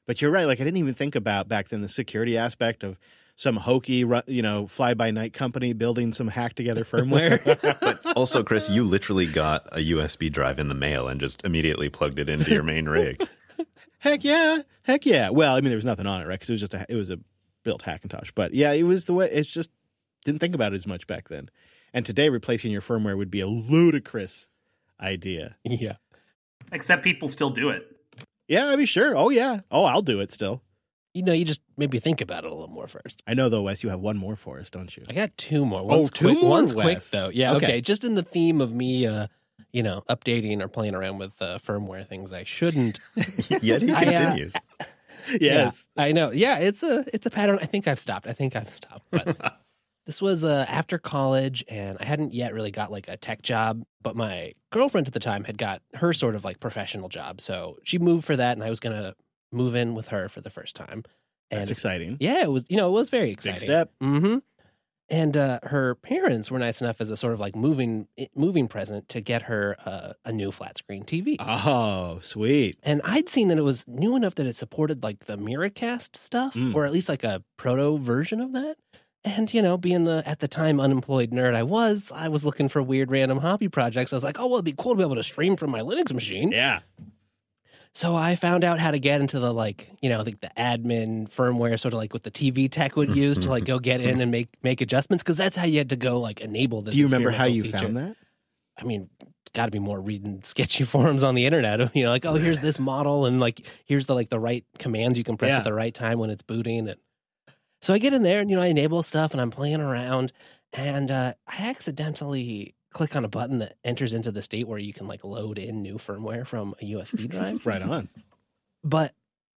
But you're right. Like, I didn't even think about back then the security aspect of some hokey, fly-by-night company building some hacked-together firmware. But also, Chris, you literally got a USB drive in the mail and just immediately plugged it into your main rig. Heck yeah. Well, I mean, there was nothing on it, right? Because it was a built Hackintosh. But yeah, it was the way. It's just didn't think about it as much back then. And today, replacing your firmware would be a ludicrous idea. Yeah. Except people still do it. Yeah, I mean, sure. Oh, yeah. Oh, I'll do it still. You just maybe think about it a little more first. I know, though, Wes, you have one more for us, don't you? I got two more. Two more, One's Wes. quick, though. Yeah, Okay. okay. Just in the theme of me, updating or playing around with firmware things I shouldn't. Yet he continues. Yes. Yeah, I know. Yeah, it's a pattern. I think I've stopped. But this was after college, and I hadn't yet really got like a tech job, but my girlfriend at the time had got her sort of like professional job. So she moved for that, and I was going to move in with her for the first time. And That's exciting. Yeah, it was very exciting. Big step. Mm-hmm. And her parents were nice enough as a sort of like moving present to get her a new flat screen TV. Oh, sweet. And I'd seen that it was new enough that it supported like the Miracast stuff, or at least like a proto version of that. And, being the, at the time, unemployed nerd I was looking for weird random hobby projects. I was like, oh, well, it'd be cool to be able to stream from my Linux machine. Yeah. So I found out how to get into the like the admin firmware, sort of like what the TV tech would use to like go get in and make adjustments, because that's how you had to go like enable this. Do you remember how you feature. found that? I mean, got to be more reading sketchy forums on the internet. Like, oh, here's this model, and like here's the right commands you can press at the right time when it's booting. And so I get in there and I enable stuff and I'm playing around, and I accidentally click on a button that enters into the state where you can like load in new firmware from a USB drive. Right on. But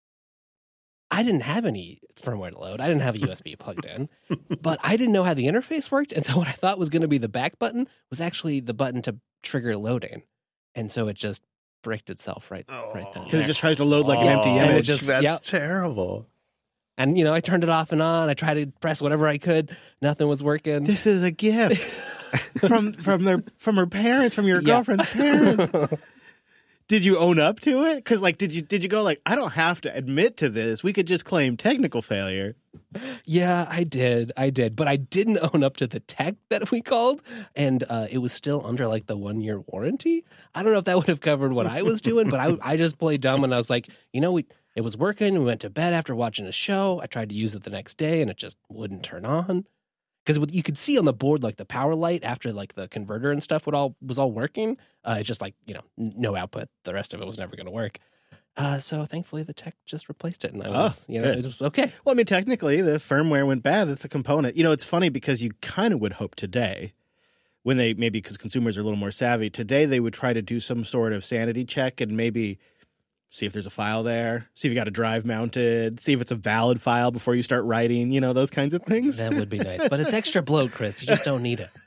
I didn't have any firmware to load. I didn't have a USB plugged in, but I didn't know how the interface worked. And so what I thought was going to be the back button was actually the button to trigger loading. And so it just bricked itself right then. Because it just tries to load like an empty and image. That's terrible. And, I turned it off and on. I tried to press whatever I could. Nothing was working. This is a gift from her parents, from your girlfriend's parents. Did you own up to it? Because did you go like, I don't have to admit to this. We could just claim technical failure. Yeah, I did. But I didn't own up to the tech that we called. And it was still under like the 1-year warranty. I don't know if that would have covered what I was doing, but I just played dumb and I was like, it was working. We went to bed after watching a show. I tried to use it the next day and it just wouldn't turn on. Because you could see on the board, like the power light after like the converter and stuff was all working. It's just like, no output. The rest of it was never going to work. So thankfully the tech just replaced it. And I was, it was okay. Well, I mean, technically the firmware went bad. That's a component. It's funny because you kind of would hope today, when maybe because consumers are a little more savvy, today they would try to do some sort of sanity check and maybe see if there's a file there, see if you got a drive mounted, see if it's a valid file before you start writing, those kinds of things. That would be nice. But it's extra bloat, Chris. You just don't need it.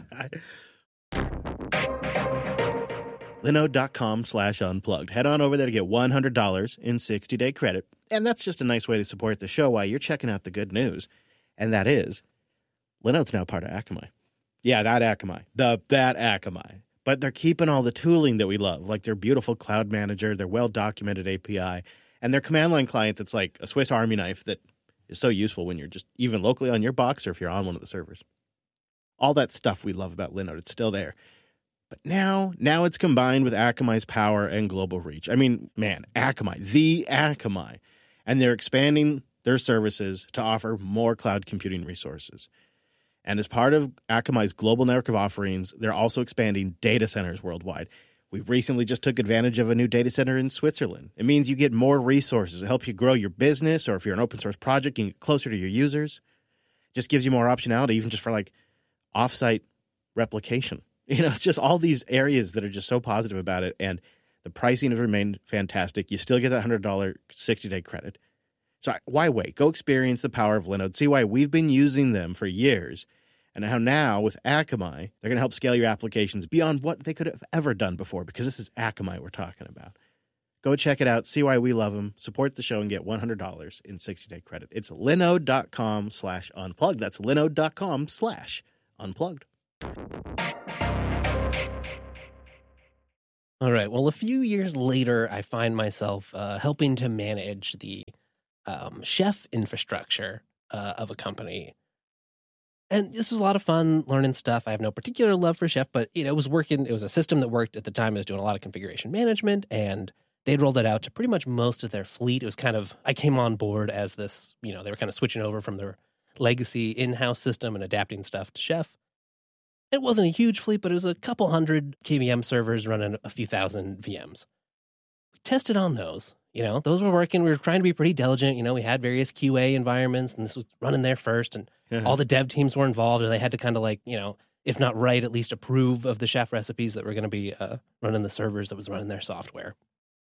Linode.com/unplugged. Head on over there to get $100 in 60-day credit. And that's just a nice way to support the show while you're checking out the good news. And that is, Linode's now part of Akamai. Yeah, that Akamai. That Akamai. But they're keeping all the tooling that we love, like their beautiful cloud manager, their well-documented API, and their command line client that's like a Swiss Army knife that is so useful when you're just even locally on your box or if you're on one of the servers. All that stuff we love about Linode, it's still there. But now it's combined with Akamai's power and global reach. I mean, man, Akamai, the Akamai. And they're expanding their services to offer more cloud computing resources. And as part of Akamai's global network of offerings, they're also expanding data centers worldwide. We recently just took advantage of a new data center in Switzerland. It means you get more resources to help you grow your business, or if you're an open source project, you can get closer to your users. It just gives you more optionality, even just for like offsite replication. It's just all these areas that are just so positive about it. And the pricing has remained fantastic. You still get that $100 60-day credit. So why wait? Go experience the power of Linode. See why we've been using them for years, and how now with Akamai, they're going to help scale your applications beyond what they could have ever done before, because this is Akamai we're talking about. Go check it out. See why we love them. Support the show and get $100 in 60-day credit. It's linode.com/unplugged. That's linode.com/unplugged. All right. Well, a few years later, I find myself helping to manage the chef infrastructure of a company. And this was a lot of fun learning stuff. I have no particular love for Chef, but it was working. It was a system that worked at the time. I was doing a lot of configuration management, and they'd rolled it out to pretty much most of their fleet. It was kind of, I came on board as this, they were kind of switching over from their legacy in-house system and adapting stuff to Chef. It wasn't a huge fleet, but it was a couple hundred KVM servers running a few thousand VMs. We tested on those. Those were working. We were trying to be pretty diligent. We had various QA environments, and this was running there first, and all the dev teams were involved, and they had to kind of if not write, at least approve of the Chef recipes that were going to be running the servers that was running their software.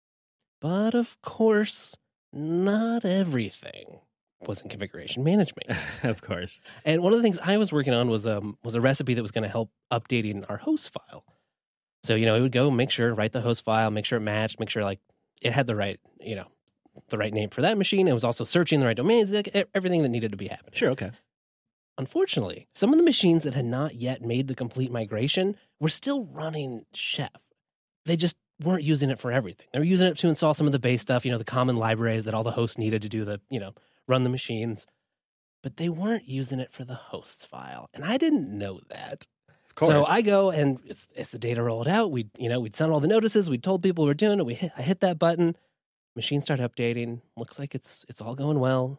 But of course, not everything was in configuration management. Of course. And one of the things I was working on was a recipe that was going to help updating our host file. So, it would go write the host file, make sure it matched, make sure it had the right, the right name for that machine. It was also searching the right domains, everything that needed to be happening. Sure, okay. Unfortunately, some of the machines that had not yet made the complete migration were still running Chef. They just weren't using it for everything. They were using it to install some of the base stuff, the common libraries that all the hosts needed to do the, run the machines. But they weren't using it for the hosts file. And I didn't know that. Of course. So I go, and it's the data rolled out. We'd sent all the notices. We'd told people we were doing it. I hit that button. Machines start updating. Looks like it's all going well.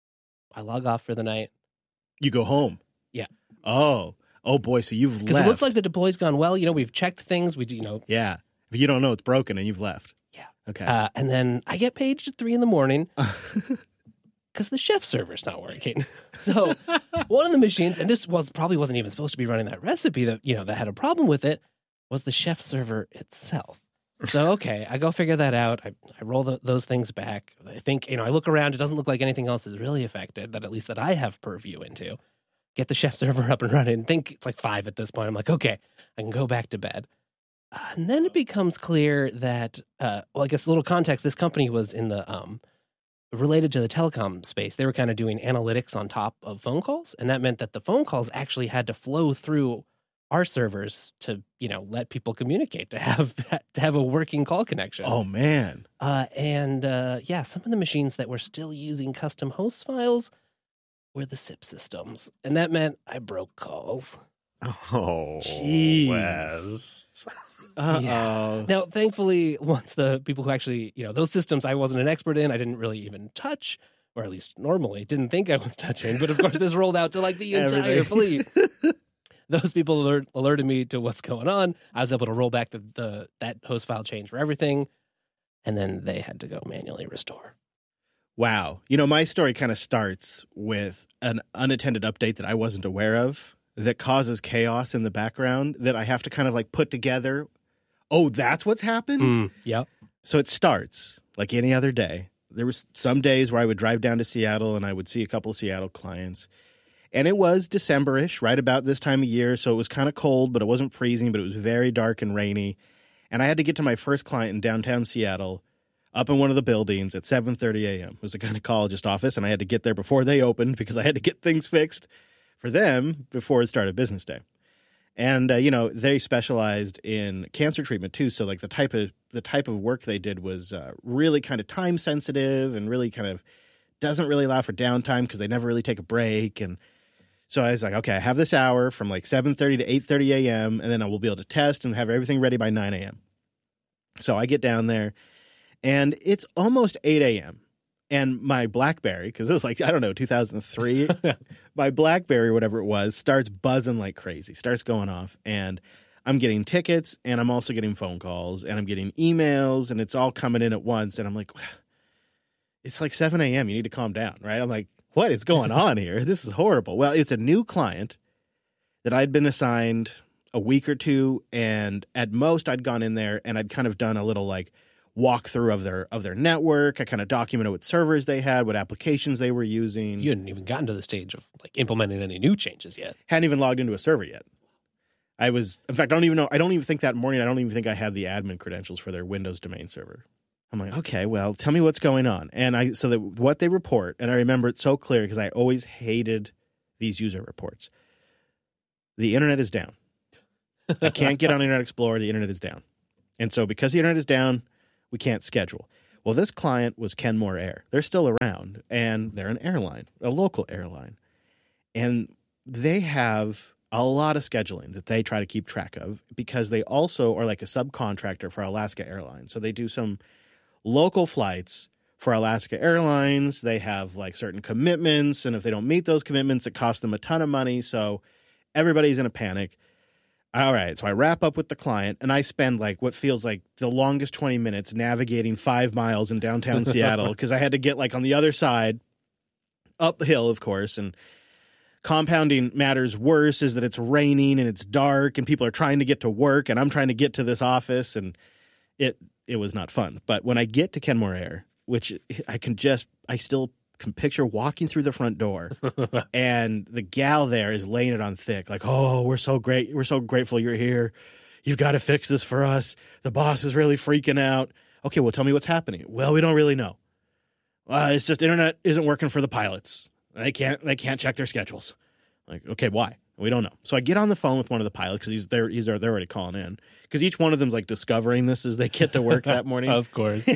I log off for the night. You go home? Yeah. Oh boy, so you've left. Because it looks like the deploy's gone well. We've checked things. Yeah. But you don't know it's broken and you've left. Yeah. Okay. And then I get paged at 3 a.m. because the Chef server's not working. So one of the machines, and this probably wasn't even supposed to be running that recipe that had a problem with it, was the Chef server itself. So, okay, I go figure that out. I roll those things back. I think, I look around. It doesn't look like anything else is really affected, at least that I have purview into. Get the Chef server up and running. Think it's like 5 at this point. I'm like, okay, I can go back to bed. And then it becomes clear that, I guess a little context, this company was in the, related to the telecom space. They were kind of doing analytics on top of phone calls. And that meant that the phone calls actually had to flow through our servers to, let people communicate, to have a working call connection. Oh, man. Some of the machines that were still using custom host files were the SIP systems. And that meant I broke calls. Oh, jeez. Wes. Uh-oh. Yeah. Now, thankfully, once the people who actually, those systems I wasn't an expert in, I didn't really even touch, or at least normally didn't think I was touching. But of course, this rolled out to the entire fleet. Those people alerted me to what's going on. I was able to roll back that host file change for everything, and then they had to go manually restore. Wow. My story kind of starts with an unattended update that I wasn't aware of that causes chaos in the background that I have to kind of put together. Oh, that's what's happened? Yep. So it starts like any other day. There was some days where I would drive down to Seattle and I would see a couple of Seattle clients. And it was December-ish, right about this time of year, so it was kind of cold, but it wasn't freezing, but it was very dark and rainy. And I had to get to my first client in downtown Seattle, up in one of the buildings at 7:30 a.m. It was a gynecologist office, and I had to get there before they opened because I had to get things fixed for them before it started business day. And, they specialized in cancer treatment, too, so, the type of work they did was really kind of time-sensitive and really kind of doesn't really allow for downtime because they never really take a break. And so I was like, okay, I have this hour from 7:30 to 8:30 a.m., and then I will be able to test and have everything ready by 9 a.m. So I get down there, and it's almost 8 a.m., and my BlackBerry, because it was 2003, my BlackBerry, whatever it was, starts buzzing like crazy, starts going off, and I'm getting tickets, and I'm also getting phone calls, and I'm getting emails, and it's all coming in at once, and I'm like, it's 7 a.m., you need to calm down, right? I'm like, what is going on here? This is horrible. Well, it's a new client that I'd been assigned a week or two, and at most I'd gone in there and I'd kind of done a little walkthrough of their network. I kind of documented what servers they had, what applications they were using. You hadn't even gotten to the stage of implementing any new changes yet. Hadn't even logged into a server yet. In fact, I don't even think that morning, I don't even think I had the admin credentials for their Windows domain server. I'm like, okay, well, tell me what's going on. And what they report, and I remember it so clear because I always hated these user reports. The internet is down. I can't get on Internet Explorer. The internet is down. And so because the internet is down, we can't schedule. Well, this client was Kenmore Air. They're still around, and they're an airline, a local airline. And they have a lot of scheduling that they try to keep track of because they also are like a subcontractor for Alaska Airlines. So they do some local flights for Alaska Airlines. They have like certain commitments, and if they don't meet those commitments, it costs them a ton of money. So everybody's in a panic. All right, so I wrap up with the client, and I spend like what feels like the longest 20 minutes navigating 5 miles in downtown Seattle because I had to get like on the other side, uphill, of course, and compounding matters worse is that it's raining and it's dark and people are trying to get to work and I'm trying to get to this office, and it was not fun. But when I get to Kenmore Air, which I still can picture walking through the front door and the gal there is laying it on thick. Like, oh, we're so great. We're so grateful you're here. You've got to fix this for us. The boss is really freaking out. Okay, well, tell me what's happening. Well, we don't really know. It's just internet isn't working for the pilots. They can't check their schedules. Like, okay, why? We don't know. So I get on the phone with one of the pilots because they're already calling in because each one of them's like discovering this as they get to work that morning. Of course.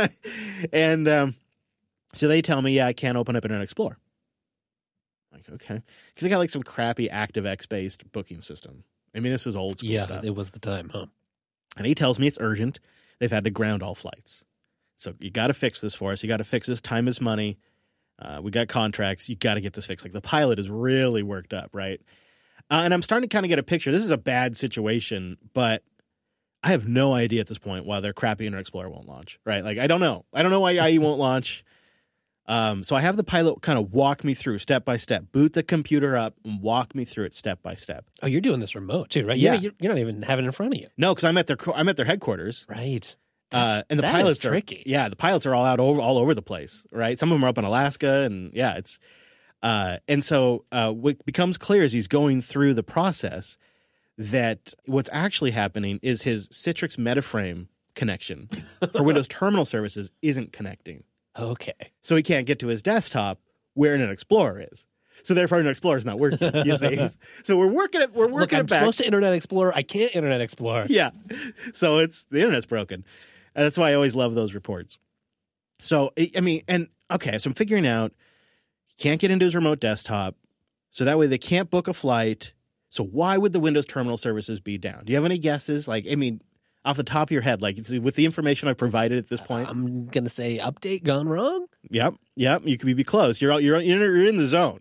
And so they tell me, yeah, I can't open up Internet Explorer. I'm like, okay, because they got like some crappy ActiveX based booking system. I mean, this is old school stuff. Yeah, it was the time, huh? And he tells me it's urgent. They've had to ground all flights. So you got to fix this for us. You got to fix this. Time is money. We got contracts. You got to get this fixed. Like the pilot is really worked up, right? And I'm starting to kind of get a picture. This is a bad situation, but I have no idea at this point why their crappy Internet Explorer won't launch, right? Like, I don't know. I don't know why IE won't launch. So I have the pilot kind of walk me through step by step, boot the computer up and walk me through it step by step. Oh, you're doing this remote too, right? Yeah. You're not even having it in front of you. No, because I'm at their headquarters. Right. And the that pilots is tricky. The pilots are all over the place, right? Some of them are up in Alaska, and yeah, it's and so what becomes clear as he's going through the process that what's actually happening is his Citrix Metaframe connection for Windows Terminal Services isn't connecting. Okay. So he can't get to his desktop where Internet Explorer is. So therefore, Internet Explorer is not working. You see, so we're working it. Look, I'm it back. supposed to Internet Explorer. I can't Internet Explorer. Yeah, so the internet's broken. And that's why I always love those reports. So I mean, and okay, so I'm figuring out he can't get into his remote desktop, so that way they can't book a flight. So why would the Windows Terminal Services be down? Do you have any guesses? Like, I mean, off the top of your head, like with the information I've provided at this point, I'm gonna say update gone wrong. Yep. You could be close. You're in the zone.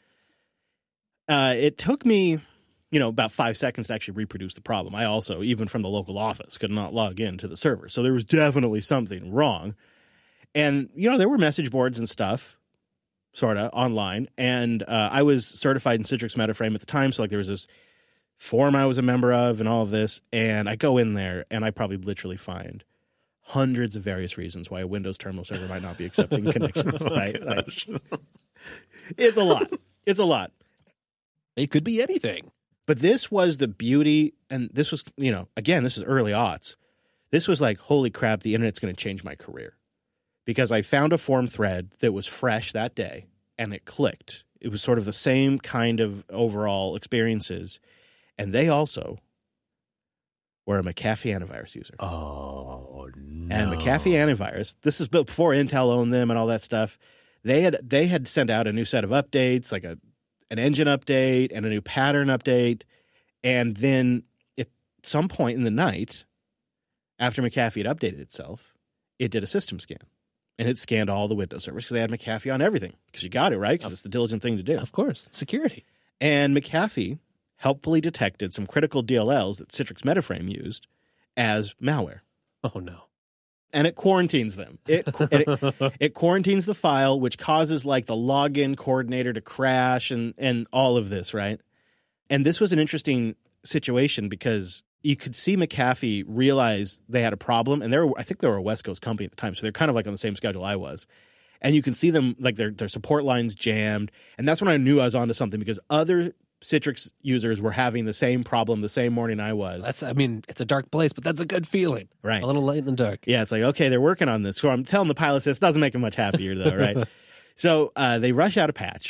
It took me, about 5 seconds to actually reproduce the problem. I also, even from the local office, could not log into the server. So there was definitely something wrong. And, there were message boards and stuff, sort of, online. And I was certified in Citrix Metaframe at the time. So, there was this forum I was a member of and all of this. And I go in there, and I probably literally find hundreds of various reasons why a Windows terminal server might not be accepting connections. Right? Like, it's a lot. It's a lot. It could be anything. But this was the beauty, and this was, again, this is early aughts. This was like, holy crap, the internet's going to change my career. Because I found a forum thread that was fresh that day, and it clicked. It was sort of the same kind of overall experiences. And they also were a McAfee antivirus user. Oh, no. And McAfee antivirus, this is before Intel owned them and all that stuff. They had sent out a new set of updates, like an engine update and a new pattern update. And then at some point in the night, after McAfee had updated itself, it did a system scan. And it scanned all the Windows servers because they had McAfee on everything. Because you got it, right? Because it's the diligent thing to do. Of course. Security. And McAfee helpfully detected some critical DLLs that Citrix Metaframe used as malware. Oh, no. And it quarantines them. It quarantines the file, which causes like the login coordinator to crash and all of this, right? And this was an interesting situation because you could see McAfee realize they had a problem, and I think they were a West Coast company at the time, so they're kind of like on the same schedule I was. And you can see them like their support lines jammed, and that's when I knew I was onto something because other Citrix users were having the same problem the same morning I was. It's a dark place, but that's a good feeling. Right. A little light in the dark. Yeah, it's like, okay, they're working on this. So I'm telling the pilots this doesn't make them much happier, though, right? So they rush out a patch,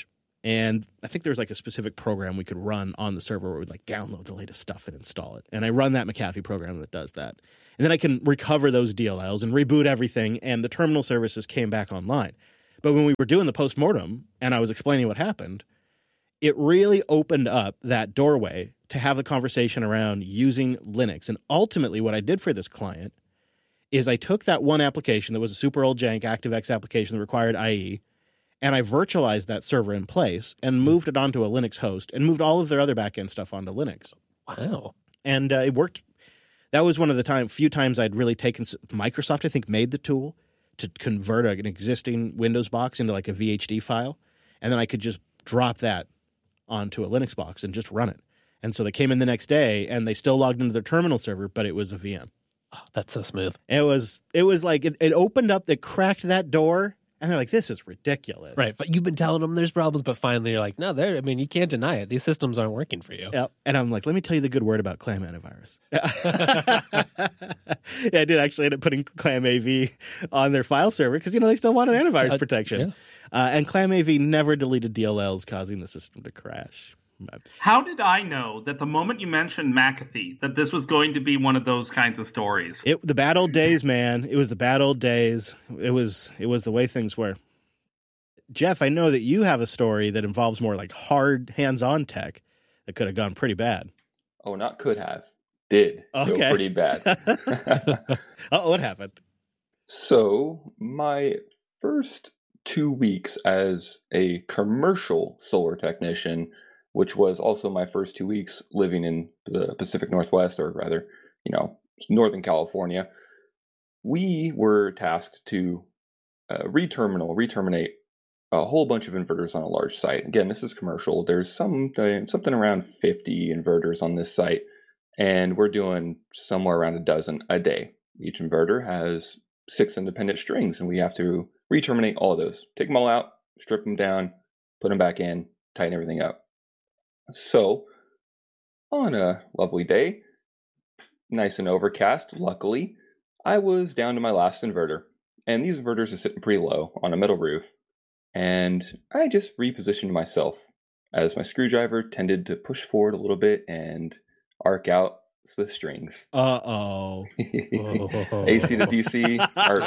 And I think there's like a specific program we could run on the server where we'd like download the latest stuff and install it. And I run that McAfee program that does that. And then I can recover those DLLs and reboot everything, and the terminal services came back online. But when we were doing the postmortem and I was explaining what happened, it really opened up that doorway to have the conversation around using Linux. And ultimately what I did for this client is I took that one application that was a super old jank ActiveX application that required IE, and I virtualized that server in place and moved it onto a Linux host and moved all of their other backend stuff onto Linux. Wow. And it worked. That was one of the few times I'd really taken Microsoft, I think, made the tool to convert an existing Windows box into like a VHD file. And then I could just drop that onto a Linux box and just run it. And so they came in the next day and they still logged into their terminal server, but it was a VM. Oh, that's so smooth. It was like it opened up, it cracked that door. And they're like, this is ridiculous. Right. But you've been telling them there's problems, but finally you're like, no, you can't deny it. These systems aren't working for you. Yep. And I'm like, let me tell you the good word about Clam Antivirus. Yeah, I did actually end up putting Clam AV on their file server because, they still wanted antivirus protection. Yeah. And Clam AV never deleted DLLs, causing the system to crash. How did I know that the moment you mentioned McAfee, that this was going to be one of those kinds of stories? The bad old days, man. It was the bad old days. It was the way things were. Jeff, I know that you have a story that involves more like hard hands-on tech that could have gone pretty bad. Oh, not could have. Did go pretty bad. Oh, what happened? So my first 2 weeks as a commercial solar technician, which was also my first 2 weeks living in the Pacific Northwest, or rather, Northern California, we were tasked to re-terminate a whole bunch of inverters on a large site. Again, this is commercial. There's something around 50 inverters on this site, and we're doing somewhere around a dozen a day. Each inverter has 6 independent strings, and we have to re-terminate all of those. Take them all out, strip them down, put them back in, tighten everything up. So, on a lovely day, nice and overcast, luckily, I was down to my last inverter. And these inverters are sitting pretty low on a metal roof. And I just repositioned myself as my screwdriver tended to push forward a little bit and arc out the strings. Uh-oh. AC to DC,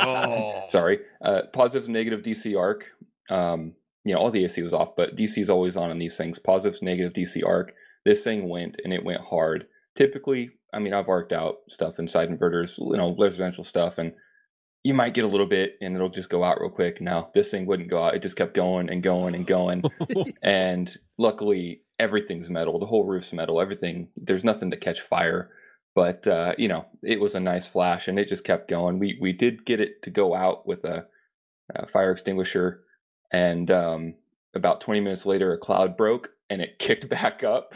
positive to negative DC arc. All the AC was off, but DC is always on these things. Positive to negative DC arc. This thing went hard. Typically, I've arced out stuff inside inverters, residential stuff, and you might get a little bit and it'll just go out real quick. No, this thing wouldn't go out. It just kept going and going and going. And luckily, everything's metal. The whole roof's metal. Everything. There's nothing to catch fire. But, it was a nice flash and it just kept going. We did get it to go out with a fire extinguisher. And about 20 minutes later, a cloud broke and it kicked back up.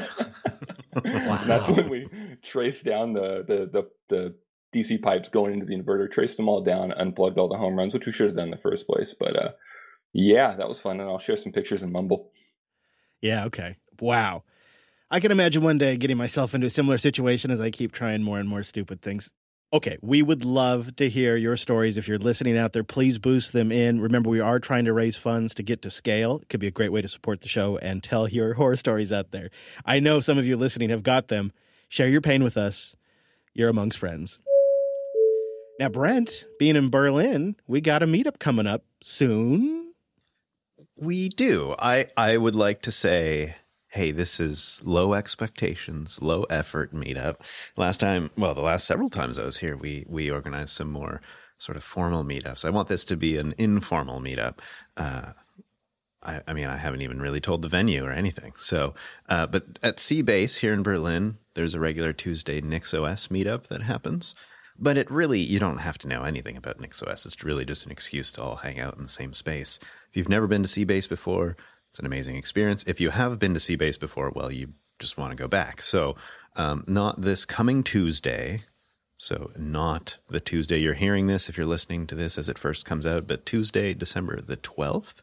Wow. And that's when we traced down the DC pipes going into the inverter, traced them all down, unplugged all the home runs, which we should have done in the first place. But that was fun. And I'll share some pictures in Mumble. Yeah, okay. Wow. I can imagine one day getting myself into a similar situation as I keep trying more and more stupid things. Okay, we would love to hear your stories. If you're listening out there, please boost them in. Remember, we are trying to raise funds to get to scale. It could be a great way to support the show and tell your horror stories out there. I know some of you listening have got them. Share your pain with us. You're amongst friends. Now, Brent, being in Berlin, we got a meetup coming up soon. We do. I would like to say, hey, this is low expectations, low effort meetup. The last several times I was here, we organized some more sort of formal meetups. I want this to be an informal meetup. I haven't even really told the venue or anything. So, but at C-Base here in Berlin, there's a regular Tuesday NixOS meetup that happens. But you don't have to know anything about NixOS. It's really just an excuse to all hang out in the same space. If you've never been to C-Base before, it's an amazing experience. If you have been to C-Base before, well, you just want to go back. So not this coming Tuesday, so not the Tuesday you're hearing this if you're listening to this as it first comes out, but Tuesday, December the 12th,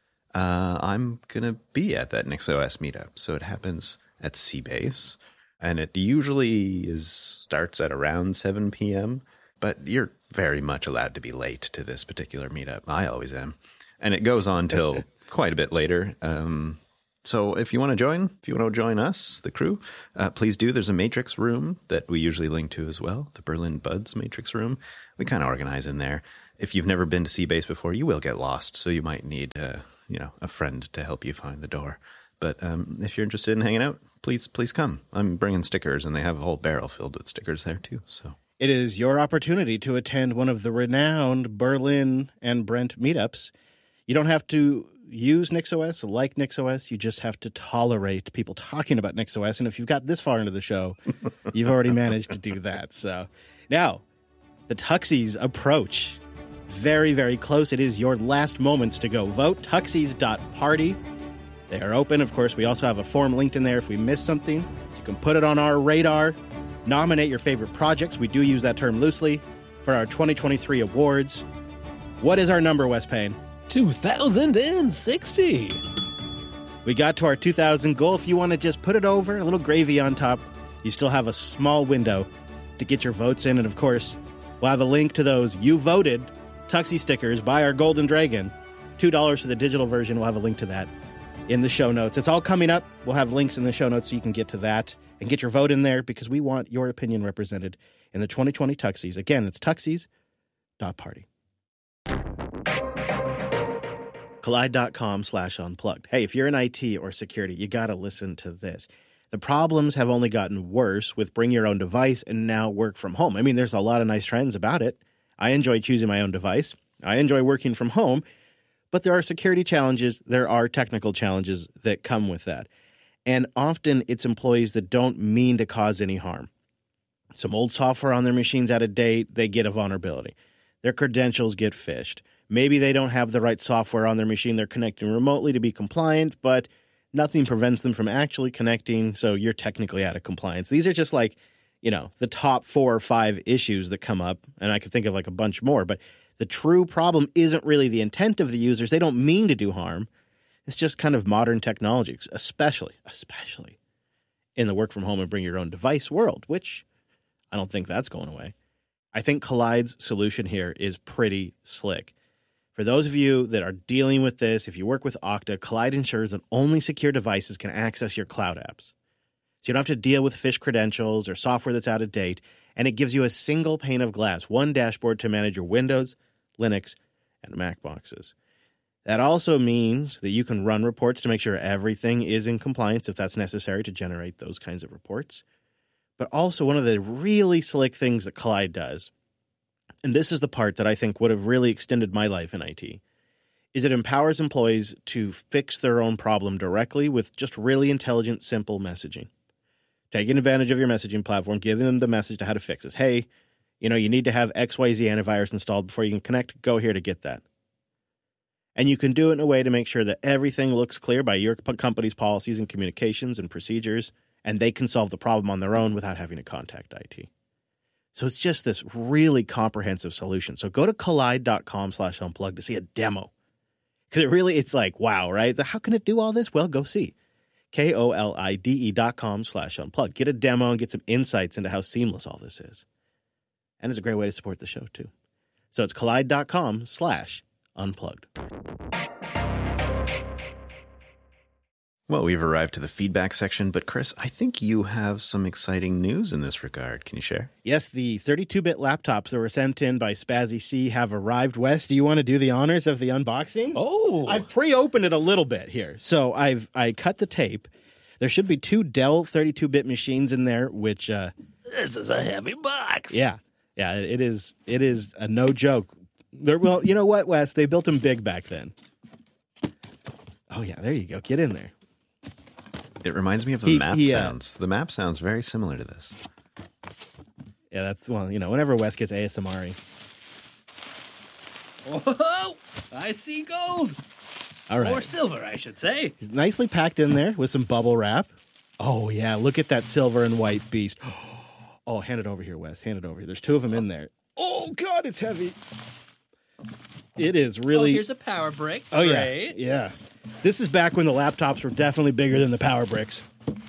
I'm going to be at that NixOS meetup. So it happens at C-Base, and it usually starts at around 7 p.m., but you're very much allowed to be late to this particular meetup. I always am. And it goes on till quite a bit later. So if you want to join us, the crew, please do. There's a Matrix room that we usually link to as well, the Berlin Buds Matrix room. We kind of organize in there. If you've never been to Seabase before, you will get lost, so you might need a friend to help you find the door. But if you're interested in hanging out, please come. I'm bringing stickers, and they have a whole barrel filled with stickers there too. So it is your opportunity to attend one of the renowned Berlin and Brent meetups. You don't have to use NixOS, like NixOS. You just have to tolerate people talking about NixOS. And if you've got this far into the show, you've already managed to do that. So now the Tuxies approach. Very, very close. It is your last moments to go vote. Tuxies.party. They are open. Of course, we also have a form linked in there if we miss something. So you can put it on our radar. Nominate your favorite projects. We do use that term loosely for our 2023 awards. What is our number, Wes Payne? 2060. We got to our 2000 goal. If you want to just put it over, a little gravy on top, you still have a small window to get your votes in. And of course, we'll have a link to those You Voted Tuxie stickers by our Golden Dragon. $2 for the digital version. We'll have a link to that in the show notes. It's all coming up. We'll have links in the show notes so you can get to that and get your vote in there because we want your opinion represented in the 2020 Tuxies. Again, it's tuxies.party. Collide.com/unplugged. Hey, if you're in IT or security, you got to listen to this. The problems have only gotten worse with bring your own device and now work from home. I mean, there's a lot of nice trends about it. I enjoy choosing my own device. I enjoy working from home. But there are security challenges. There are technical challenges that come with that. And often it's employees that don't mean to cause any harm. Some old software on their machine's out of date. They get a vulnerability. Their credentials get phished. Maybe they don't have the right software on their machine. They're connecting remotely to be compliant, but nothing prevents them from actually connecting, so you're technically out of compliance. These are just like, the top 4 or 5 issues that come up, and I could think of like a bunch more, but the true problem isn't really the intent of the users. They don't mean to do harm. It's just kind of modern technology, especially in the work from home and bring your own device world, which I don't think that's going away. I think Collide's solution here is pretty slick. For those of you that are dealing with this, if you work with Okta, Collide ensures that only secure devices can access your cloud apps. So you don't have to deal with phish credentials or software that's out of date, and it gives you a single pane of glass, one dashboard to manage your Windows, Linux, and Mac boxes. That also means that you can run reports to make sure everything is in compliance if that's necessary to generate those kinds of reports. But also one of the really slick things that Collide does, and this is the part that I think would have really extended my life in IT, is it empowers employees to fix their own problem directly with just really intelligent, simple messaging. Taking advantage of your messaging platform, giving them the message to how to fix this. Hey, you need to have XYZ antivirus installed before you can connect. Go here to get that. And you can do it in a way to make sure that everything looks clear by your company's policies and communications and procedures, and they can solve the problem on their own without having to contact IT. So it's just this really comprehensive solution. So go to collide.com/unplugged to see a demo. Because it's like, wow, right? How can it do all this? Well, go see. KOLIDE.com/unplugged. Get a demo and get some insights into how seamless all this is. And it's a great way to support the show, too. So it's collide.com/unplugged. Well, we've arrived to the feedback section, but Chris, I think you have some exciting news in this regard. Can you share? Yes, the 32-bit laptops that were sent in by Spazzy C have arrived. Wes, do you want to do the honors of the unboxing? Oh, I've pre-opened it a little bit here. So I cut the tape. There should be 2 Dell 32-bit machines in there, which this is a heavy box. Yeah, it is a no joke. Well, you know what, Wes? They built them big back then. Oh yeah, there you go. Get in there. It reminds me of the map sounds. The map sounds very similar to this. Yeah, that's, whenever Wes gets ASMR-y. Whoa! I see gold. All right. Or silver, I should say. Nicely packed in there with some bubble wrap. Oh, yeah, look at that silver and white beast. Oh, hand it over here, Wes. Hand it over here. There's 2 of them in there. Oh, God, it's heavy. It is really... Oh, here's a power brick. Oh, Great. yeah. This is back when the laptops were definitely bigger than the power bricks.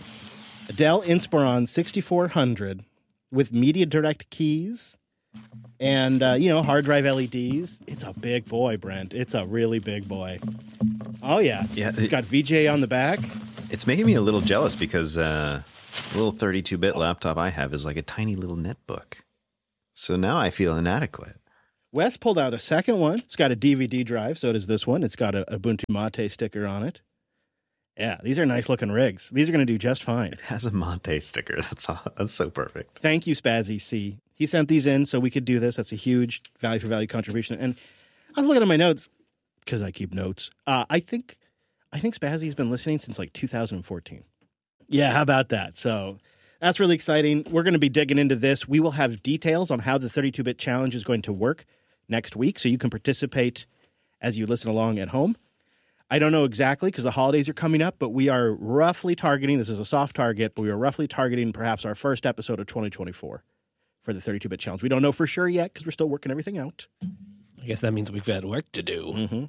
A Dell Inspiron 6400 with Media Direct keys And, hard drive LEDs. It's a big boy, Brent. It's a really big boy. Oh, yeah. Yeah. It's got VJ on the back. It's making me a little jealous because the little 32-bit laptop I have is like a tiny little netbook. So now I feel inadequate. Wes pulled out a second one. It's got a DVD drive, so does this one. It's got a Ubuntu Mate sticker on it. Yeah, these are nice-looking rigs. These are going to do just fine. It has a Mate sticker. That's so perfect. Thank you, Spazzy C. He sent these in so we could do this. That's a huge value-for-value contribution. And I was looking at my notes, because I keep notes. I think Spazzy's been listening since like 2014. Yeah, how about that? So that's really exciting. We're going to be digging into this. We will have details on how the 32-bit challenge is going to work next week, so you can participate as you listen along at home. I don't know exactly because the holidays are coming up, but we are roughly targeting, this is a soft target, but we are roughly targeting perhaps our first episode of 2024 for the 32-bit challenge. We don't know for sure yet because we're still working everything out. I guess that means we've got work to do.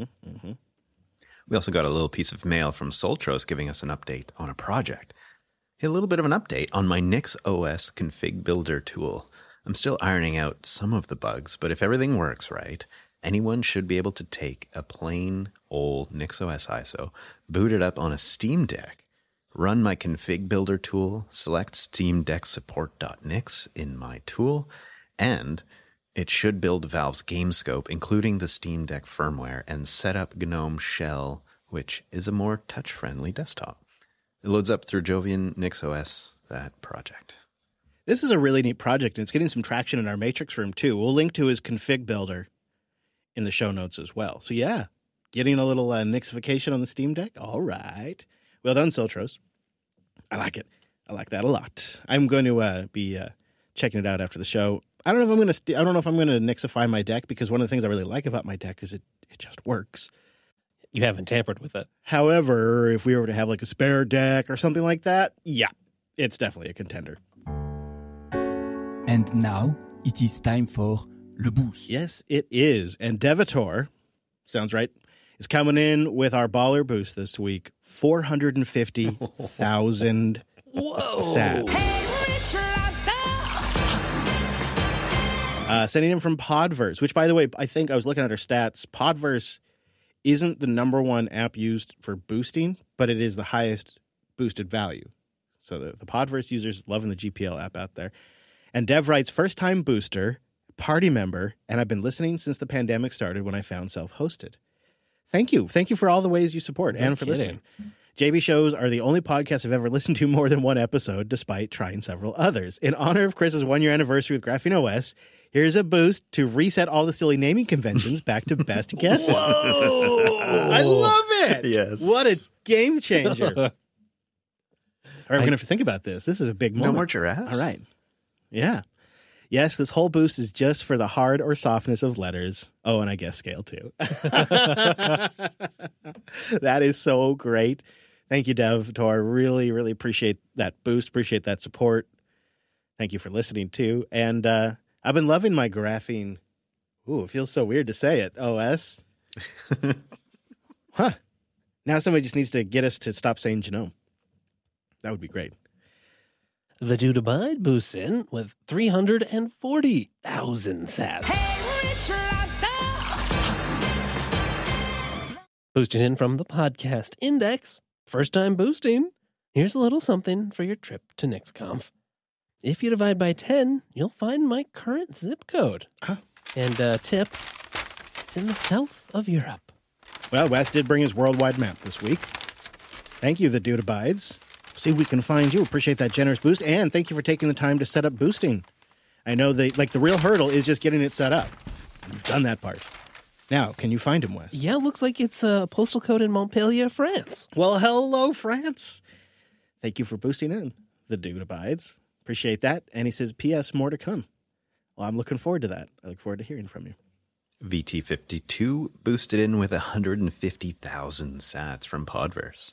We also got a little piece of mail from Soltros giving us an update on a project. A little bit of an update on my NixOS config builder tool. I'm still ironing out some of the bugs, but if everything works right, anyone should be able to take a plain old NixOS ISO, boot it up on a Steam Deck, run my config builder tool, select Steam Deck support.nix in my tool, and it should build Valve's GameScope, including the Steam Deck firmware, and set up GNOME Shell, which is a more touch-friendly desktop. It loads up through Jovian NixOS, that project. This is a really neat project, and it's getting some traction in our Matrix room, too. We'll link to his config builder in the show notes as well. So, yeah, getting a little Nixification on the Steam Deck. All right. Well done, Soltros. I like it. I like that a lot. I'm going to be checking it out after the show. I don't know if I'm going to Nixify my deck because one of the things I really like about my deck is it just works. You haven't tampered with it. However, if we were to have like a spare deck or something like that, yeah, it's definitely a contender. And now it is time for Le Boost. Yes, it is. And Devator, sounds right, is coming in with our baller boost this week. 450,000 sats. Sending in from Podverse, which, by the way, I think I was looking at our stats. Podverse isn't the number one app used for boosting, but it is the highest boosted value. So the Podverse users loving the GPL app out there. And Dev writes, first-time booster, party member, and I've been listening since the pandemic started when I found self-hosted. Thank you. Thank you for all the ways you support and for listening. JB Shows are the only podcast I've ever listened to more than one episode, despite trying several others. In honor of Chris's 1-year anniversary with Graphene OS, here's a boost to reset all the silly naming conventions back to best guesses. Whoa! I love it. Yes. What a game changer. All right, we're going to have to think about this. This is a big moment. No more giraffes? All right. Yeah. Yes, this whole boost is just for the hard or softness of letters. Oh, and I guess scale too. That is so great. Thank you, Dev Tor. Really, really appreciate that boost. Appreciate that support. Thank you for listening too. And I've been loving my graphene. Ooh, it feels so weird to say it. OS. Huh. Now somebody just needs to get us to stop saying genome. That would be great. The Dude Abide boosts in with 340,000 sats. Boosted in from the podcast index. First time boosting. Here's a little something for your trip to NixConf. If you divide by 10, you'll find my current zip code. And tip, it's in the south of Europe. Well, Wes did bring his worldwide map this week. Thank you, The Dude Abides. See if we can find you. Appreciate that generous boost. And thank you for taking the time to set up boosting. I know the real hurdle is just getting it set up. You've done that part. Now, can you find him, Wes? Yeah, looks like it's a postal code in Montpellier, France. Well, hello, France. Thank you for boosting in. The Dude Abides. Appreciate that. And he says, P.S. more to come. Well, I'm looking forward to that. I look forward to hearing from you. VT52 boosted in with 150,000 sats from Podverse.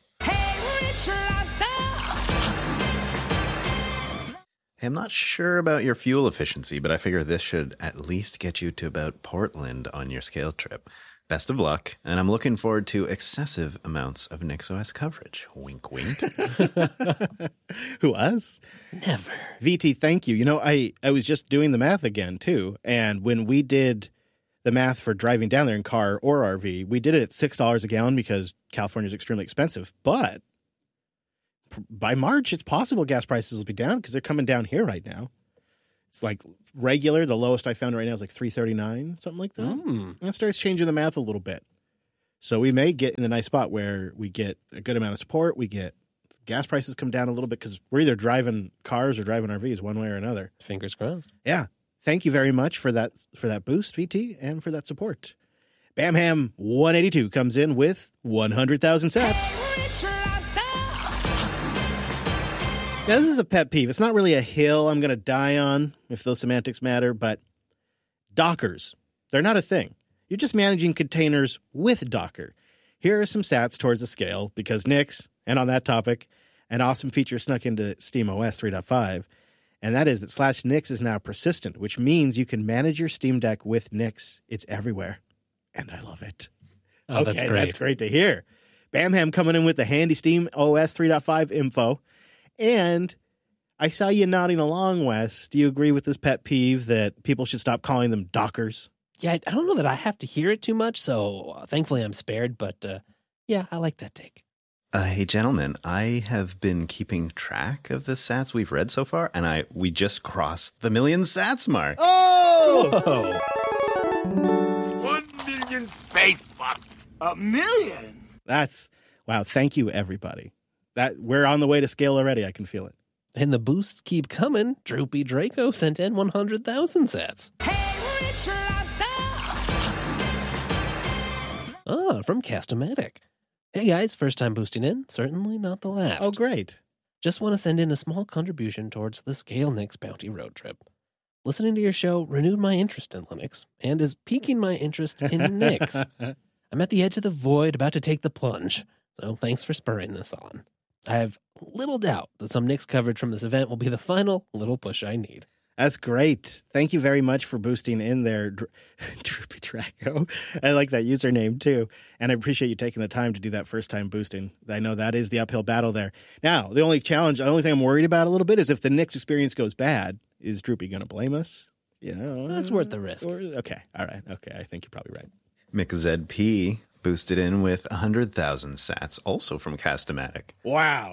Hey, I'm not sure about your fuel efficiency, but I figure this should at least get you to about Portland on your scale trip. Best of luck, and I'm looking forward to excessive amounts of NixOS coverage. Wink, wink. Who, us? Never. VT, thank you. You know, I was just doing the math again, too. And when we did the math for driving down there in car or RV, we did it at $6 a gallon because California is extremely expensive. But by March, it's possible gas prices will be down because they're coming down here right now. It's like regular. The lowest I found right now is like $3.39, something like that. And it starts changing the math a little bit. So we may get in a nice spot where we get a good amount of support. We get gas prices come down a little bit because we're either driving cars or driving RVs one way or another. Fingers crossed. Yeah. Thank you very much for that boost, VT, and for that support. Bamham 182 comes in with 100,000 sats. Now, this is a pet peeve. It's not really a hill I'm going to die on, if those semantics matter, but Dockers, they're not a thing. You're just managing containers with Docker. Here are some sats towards the scale, because Nix, and on that topic, an awesome feature snuck into SteamOS 3.5, and that is that /Nix is now persistent, which means you can manage your Steam Deck with Nix. It's everywhere, and I love it. Oh, that's great. That's great to hear. Bamham coming in with the handy SteamOS 3.5 info. And I saw you nodding along, Wes. Do you agree with this pet peeve that people should stop calling them Dockers? Yeah, I don't know that I have to hear it too much, so thankfully I'm spared. But yeah, I like that take. Hey, gentlemen, I have been keeping track of the sats we've read so far, and we just crossed the 1,000,000 sats mark. Oh! 1,000,000 space bucks. 1,000,000. Wow. Thank you, everybody. We're on the way to scale already. I can feel it. And the boosts keep coming. Droopy Draco sent in 100,000 sats. From Castomatic. Hey guys, first time boosting in. Certainly not the last. Oh, great. Just want to send in a small contribution towards the Scale Nix Bounty road trip. Listening to your show renewed my interest in Linux and is piquing my interest in Nix. I'm at the edge of the void, about to take the plunge. So thanks for spurring this on. I have little doubt that some Nix coverage from this event will be the final little push I need. That's great. Thank you very much for boosting in there, Droopy Draco. I like that username too. And I appreciate you taking the time to do that first time boosting. I know that is the uphill battle there. Now, the only thing I'm worried about a little bit is if the Nix experience goes bad, is Droopy going to blame us? You know, that's worth the risk. Okay. All right. Okay. I think you're probably right. McZP boosted in with 100,000 sats, also from Castomatic. Wow.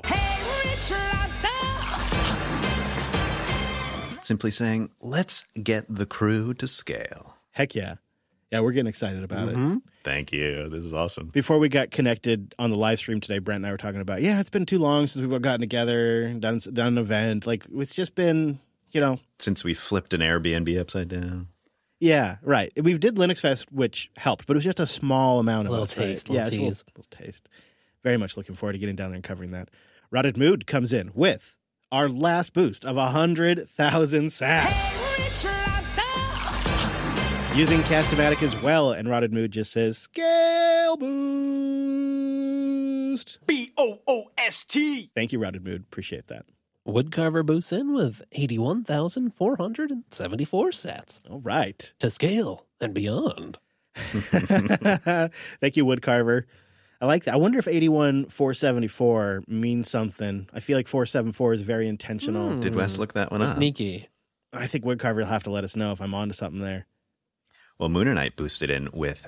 Simply saying, let's get the crew to scale. Heck yeah. Yeah, we're getting excited about it. Thank you. This is awesome. Before we got connected on the live stream today, Brent and I were talking about, it's been too long since we've all gotten together, done an event. Like, it's just been, Since we flipped an Airbnb upside down. Yeah, right. We did Linux Fest, which helped, but it was just a small amount of taste. Right? Little little taste. Very much looking forward to getting down there and covering that. Rotted Mood comes in with our last boost of 100,000 sats. Using Castomatic as well, and Rotted Mood just says, Scale Boost. BOOST. Thank you, Rotted Mood. Appreciate that. Woodcarver boosts in with 81,474 sats. All right. To scale and beyond. Thank you, Woodcarver. I like that. I wonder if 81,474 means something. I feel like 474 is very intentional. Did Wes look that one up? Sneaky. I think Woodcarver will have to let us know if I'm onto something there. Well, Moonerite boosted in with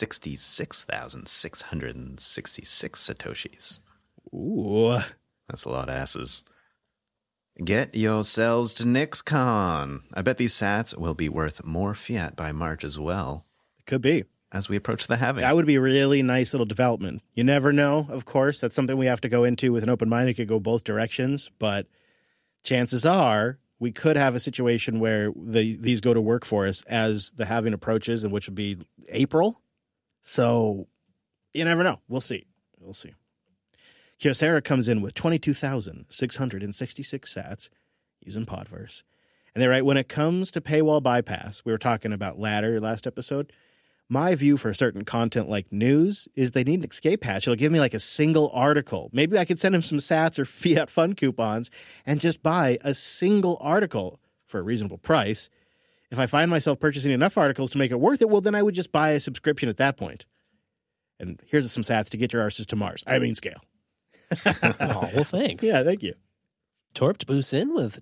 66,666 Satoshis. Ooh. That's a lot of asses. Get yourselves to NixCon. I bet these sats will be worth more fiat by March as well. It could be. As we approach the halving. That would be a really nice little development. You never know, of course. That's something we have to go into with an open mind. It could go both directions, but chances are we could have a situation where these go to work for us as the halving approaches, and which would be April. So you never know. We'll see. Kyocera comes in with 22,666 sats using Podverse. And they write, when it comes to paywall bypass, we were talking about Ladder last episode. My view for certain content like news is they need an escape hatch. It'll give me like a single article. Maybe I could send him some sats or Fiat Fun coupons and just buy a single article for a reasonable price. If I find myself purchasing enough articles to make it worth it, well, then I would just buy a subscription at that point. And here's some sats to get your arses to Mars. I mean scale. Oh, well, thanks. Yeah, thank you. Torped boosts in with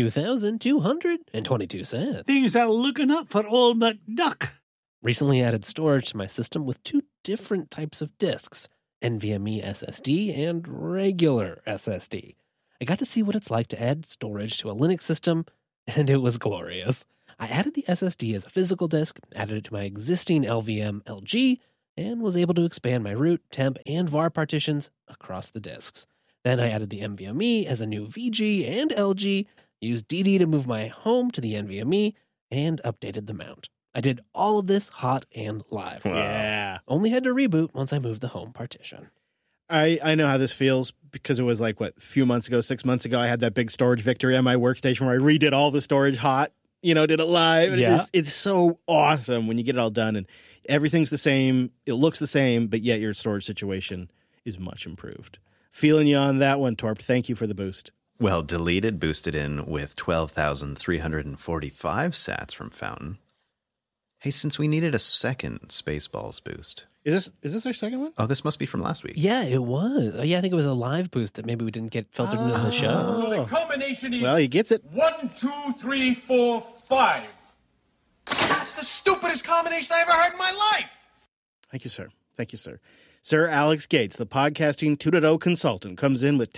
22,222 cents. Things are looking up for old McDuck. Recently added storage to my system with 2 different types of disks, NVMe SSD and regular SSD. I got to see what it's like to add storage to a Linux system, and it was glorious. I added the SSD as a physical disk, added it to my existing LVM LG, and was able to expand my root, temp, and var partitions across the disks. Then I added the NVMe as a new VG and LG, used DD to move my home to the NVMe, and updated the mount. I did all of this hot and live. Wow. Yeah. Only had to reboot once I moved the home partition. I know how this feels because it was like, a few months ago, 6 months ago, I had that big storage victory on my workstation where I redid all the storage hot, did it live. And Yeah. it's so awesome when you get it all done and everything's the same. It looks the same, but yet your storage situation is much improved. Feeling you on that one, Torp. Thank you for the boost. Well, deleted boosted in with 12,345 sats from Fountain. Hey, since we needed a second Spaceballs boost. Is this our second one? Oh, this must be from last week. Yeah, it was. Yeah, I think it was a live boost that maybe we didn't get filtered into the show. So the combination is Well, he gets it. 1, 2, 3, 4, 5. That's the stupidest combination I ever heard in my life. Thank you, sir. Thank you, sir. Sir Alex Gates, the podcasting 2.0 consultant, comes in with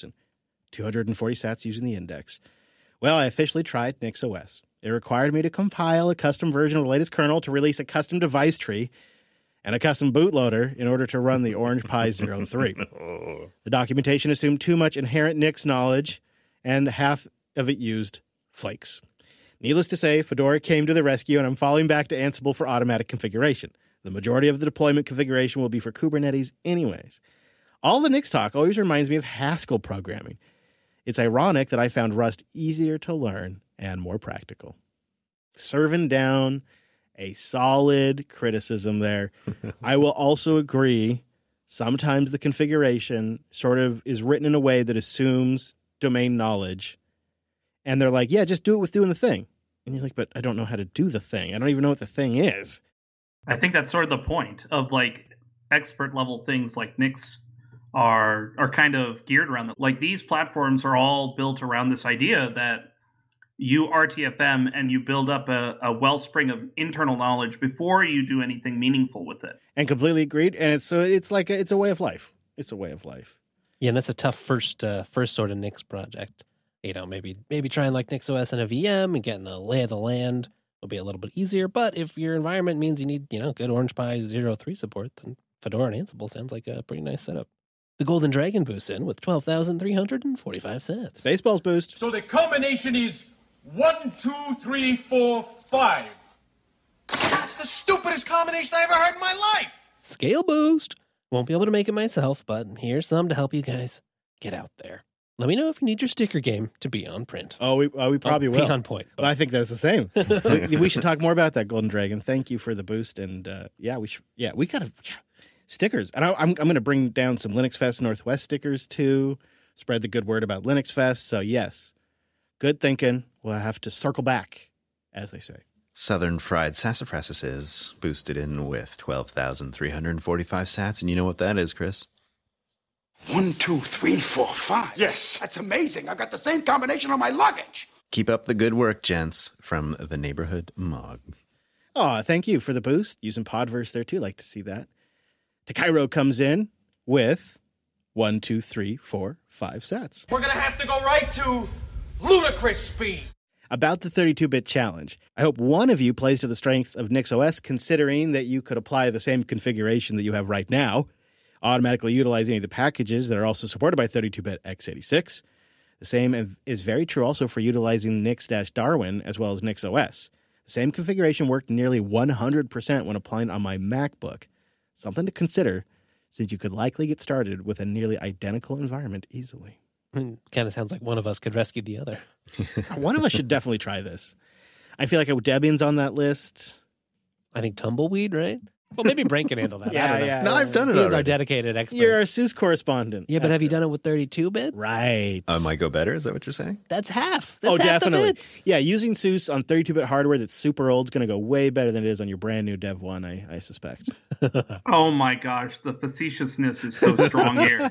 10,240 sats using the index. Well, I officially tried NixOS. It required me to compile a custom version of the latest kernel to release a custom device tree and a custom bootloader in order to run the Orange Pi 03. The documentation assumed too much inherent Nix knowledge, and half of it used flakes. Needless to say, Fedora came to the rescue, and I'm falling back to Ansible for automatic configuration. The majority of the deployment configuration will be for Kubernetes anyways. All the Nix talk always reminds me of Haskell programming. It's ironic that I found Rust easier to learn and more practical. Serving down a solid criticism there. I will also agree, sometimes the configuration sort of is written in a way that assumes domain knowledge. And they're like, yeah, just do it with doing the thing. And you're like, but I don't know how to do the thing. I don't even know what the thing is. I think that's sort of the point of expert level things like Nix are kind of geared around that. Like these platforms are all built around this idea that you RTFM and you build up a wellspring of internal knowledge before you do anything meaningful with it. And completely agreed. And it's a way of life. It's a way of life. Yeah, and that's a tough first sort of Nix project. Maybe trying like NixOS and a VM and getting the lay of the land will be a little bit easier. But if your environment means you need, good Orange Pi 03 support, then Fedora and Ansible sounds like a pretty nice setup. The Golden Dragon boosts in with 12,345 cents. Spaceballs boost. So the combination is 1, 2, 3, 4, 5. That's the stupidest combination I ever heard in my life. Scale boost. Won't be able to make it myself, but here's some to help you guys get out there. Let me know if you need your sticker game to be on print. Oh, we probably will. Be on point. Well, I think that's the same. we should talk more about that, Golden Dragon. Thank you for the boost. And we got to stickers. And I'm going to bring down some Linux Fest Northwest stickers too. Spread the good word about Linux Fest. So yes, good thinking. We'll have to circle back, as they say. Southern Fried Sassafras is boosted in with 12,345 sats. And you know what that is, Chris? 1, 2, 3, 4, 5. Yes. That's amazing. I've got the same combination on my luggage. Keep up the good work, gents, from the Neighborhood Mog. Oh, thank you for the boost. Using Podverse there too. Like to see that. Takairo comes in with 1, 2, 3, 4, 5 sats. We're going to have to go right to ludicrous speed. About the 32-bit challenge. I hope one of you plays to the strengths of NixOS, considering that you could apply the same configuration that you have right now, automatically utilize any of the packages that are also supported by 32-bit x86. The same is very true also for utilizing Nix-Darwin as well as NixOS. The same configuration worked nearly 100% when applying on my MacBook. Something to consider, since you could likely get started with a nearly identical environment easily. Kind of sounds like one of us could rescue the other. One of us should definitely try this. I feel like Debian's on that list. I think Tumbleweed, right? Well, maybe Brent can handle that. I don't know. No, I've done it He is our already. dedicated expert. You're our SUSE correspondent. Yeah, but have you done it with 32 bits? Right. Might go better. Is that what you're saying? That's half. That's half definitely. The bits. Yeah, using SUSE on 32-bit hardware that's super old is going to go way better than it is on your brand new Dev 1, I suspect. Oh my gosh, the facetiousness is so strong here.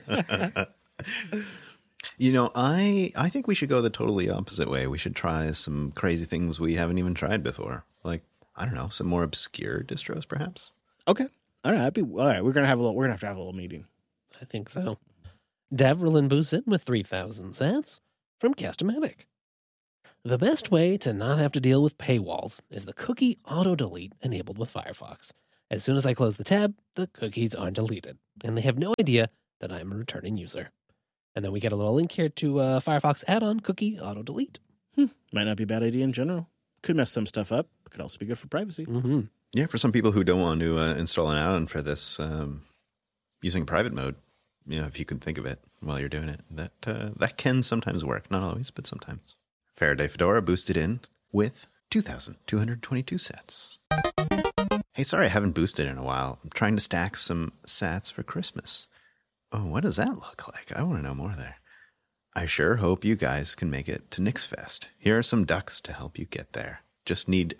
You know, I think we should go the totally opposite way. We should try some crazy things we haven't even tried before. Like, I don't know, some more obscure distros, perhaps. Okay. All right. All right. We're gonna have to have a little meeting. I think so. Devrelin Busin with 3,000 cents from Castomatic. The best way to not have to deal with paywalls is the cookie auto-delete enabled with Firefox. As soon as I close the tab, the cookies are deleted, and they have no idea that I'm a returning user. And then we get a little link here to Firefox add-on cookie auto-delete. Might not be a bad idea in general. Could mess some stuff up. Could also be good for privacy. Mm-hmm. Yeah, for some people who don't want to install an add-on for this, using private mode, you know, if you can think of it while you're doing it, that can sometimes work. Not always, but sometimes. Faraday Fedora boosted in with 2,222 sats. Hey, sorry I haven't boosted in a while. I'm trying to stack some sats for Christmas. Oh, what does that look like? I want to know more there. I sure hope you guys can make it to NixFest. Here are some ducks to help you get there. Just need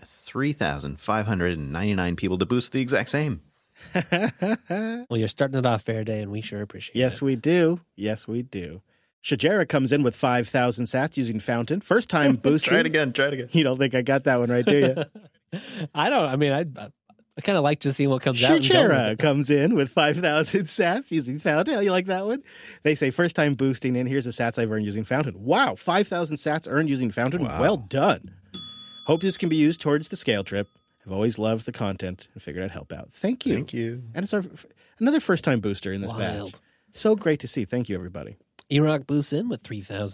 3,599 people to boost the exact same. Well, you're starting it off Faraday, and we sure appreciate it. Yes, we do. Yes, we do. Shajara comes in with 5,000 sats using Fountain. First time boosting. Try it again. You don't think I got that one right, do you? I don't. I mean, I kind of like to see what comes out. Shajara comes in with 5,000 sats using Fountain. You like that one? They say first time boosting in. Here's the sats I've earned using Fountain. Wow, 5,000 sats earned using Fountain. Wow. Well done. Hope this can be used towards the scale trip. I've always loved the content and figured I'd help out. Thank you. Thank you. And it's another first-time booster in this Wild. batch. So great to see. Thank you, everybody. Iraq boosts in with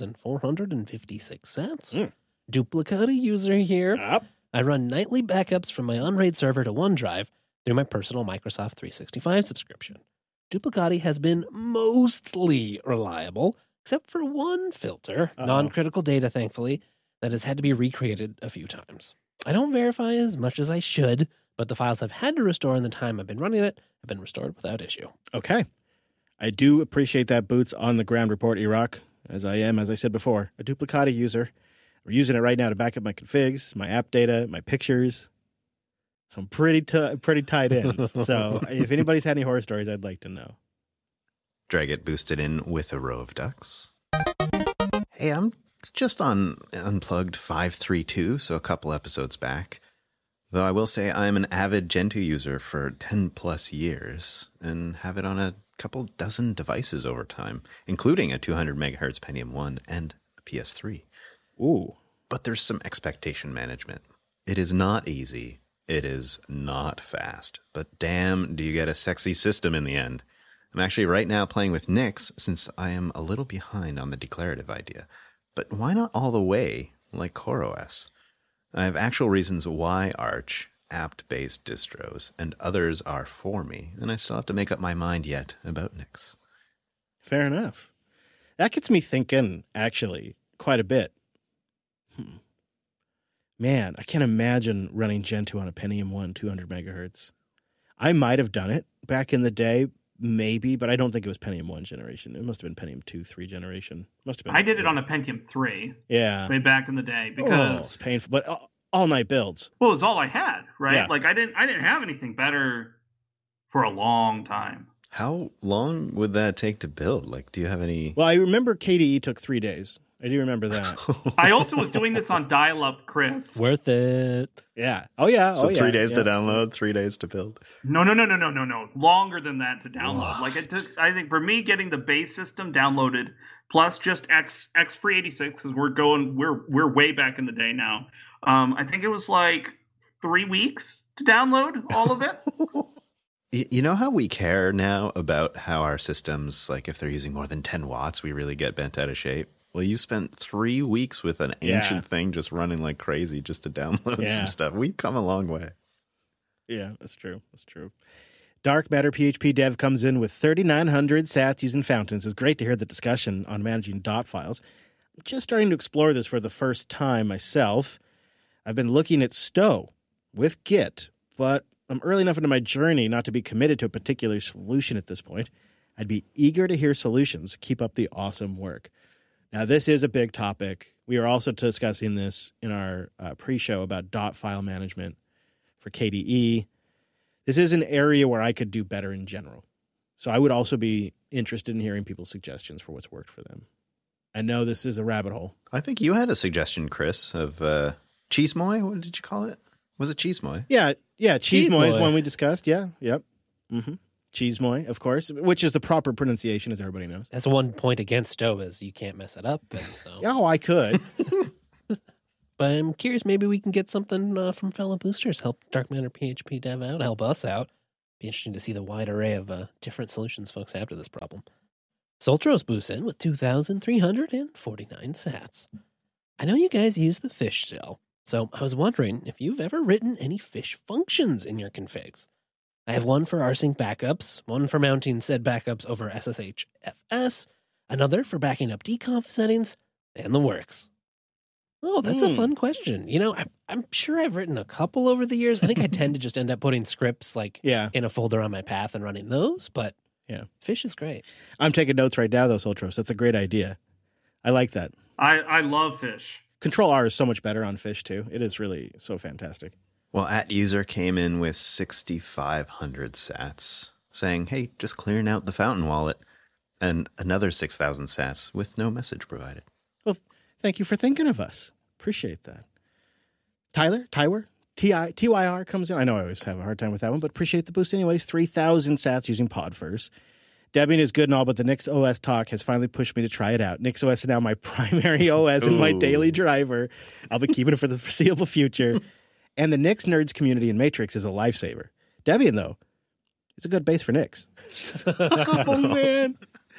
3,456 cents. Duplicati user here. Up. I run nightly backups from my on-RAID server to OneDrive through my personal Microsoft 365 subscription. Duplicati has been mostly reliable, except for one filter, non-critical data, thankfully, that has had to be recreated a few times. I don't verify as much as I should, but the files I've had to restore in the time I've been running it have been restored without issue. Okay. I do appreciate that boots on the ground report, Iraq, as I am, as I said before, a Duplicati user. We're using it right now to back up my configs, my app data, my pictures. So I'm pretty tied in. So if anybody's had any horror stories, I'd like to know. Dragit boosted in with a row of ducks. Hey, I'm just on Unplugged 532, so a couple episodes back. Though I will say I'm an avid Gentoo user for 10 plus years and have it on a couple dozen devices over time, including a 200 megahertz Pentium 1 and a PS3. Ooh. But there's some expectation management. It is not easy. It is not fast. But damn, do you get a sexy system in the end. I'm actually right now playing with Nix since I am a little behind on the declarative idea. But why not all the way like CoreOS? I have actual reasons why Arch, apt-based distros, and others are for me, and I still have to make up my mind yet about Nix. Fair enough. That gets me thinking, actually, quite a bit. Man, I can't imagine running Gentoo on a Pentium 1 200 megahertz. I might have done it back in the day, maybe, but I don't think it was Pentium 1 generation. It must have been Pentium 2, 3 generation. Must have been. I did it on a Pentium 3. Yeah. Way back in the day It's because painful, but all-night builds. well, it was all I had, right? Yeah. Like I didn't have anything better for a long time. How long would that take to build? Like, do you have any... Well, I remember KDE took 3 days. I do remember that. I also was doing this on dial-up, Chris. Worth it. Yeah. Oh, yeah. So 3 yeah. days to download, 3 days to build. No. Longer than that to download. Like it took, I think for me getting the base system downloaded plus just X386 because we're way back in the day now. I think it was like 3 weeks to download all of it. You know how we care now about how our systems, like if they're using more than 10 watts, we really get bent out of shape? Well, you spent 3 weeks with an ancient thing just running like crazy just to download some stuff. We've come a long way. Yeah, that's true. That's true. Dark Matter PHP Dev comes in with 3,900 sats using Fountains. It's great to hear the discussion on managing dot files. I'm just starting to explore this for the first time myself. I've been looking at Stow with Git, but I'm early enough into my journey not to be committed to a particular solution at this point. I'd be eager to hear solutions. Keep up the awesome work. Now, this is a big topic. We are also discussing this in our pre-show about dot file management for KDE. This is an area where I could do better in general. So I would also be interested in hearing people's suggestions for what's worked for them. I know this is a rabbit hole. I think you had a suggestion, Chris, of Cheesemoy. What did you call it? Was it Cheesemoy? Yeah, Cheesemoy is one we discussed. Yeah, yep. Mm-hmm. Cheesemoy, of course, which is the proper pronunciation, as everybody knows. That's one point against Stowe is you can't mess it up. And so. Oh, I could. But I'm curious, maybe we can get something from fellow boosters, help Dark Matter PHP dev out, help us out. Be interesting to see the wide array of different solutions folks have to this problem. Soltros boosts in with 2,349 sats. I know you guys use the fish still, so I was wondering if you've ever written any fish functions in your configs. I have one for rsync backups, one for mounting said backups over SSHFS, another for backing up dconf settings, and the works. Oh, that's a fun question. You know, I'm sure I've written a couple over the years. I think I tend to just end up putting scripts in a folder on my path and running those, but fish is great. I'm taking notes right now, though, Soltros. That's a great idea. I like that. I love fish. Control R is so much better on fish, too. It is really so fantastic. Well, @user came in with 6,500 sats, saying, hey, just clearing out the Fountain wallet, and another 6,000 sats with no message provided. Well, thank you for thinking of us. Appreciate that. Tywer, TYR comes in. I know I always have a hard time with that one, but appreciate the boost anyways. 3,000 sats using Podverse. Debian is good and all, but the Nix OS talk has finally pushed me to try it out. Nix OS is now my primary OS and my daily driver. I'll be keeping it for the foreseeable future. And the Nix nerds community in Matrix is a lifesaver. Debian, though, is a good base for Nix. Oh, man.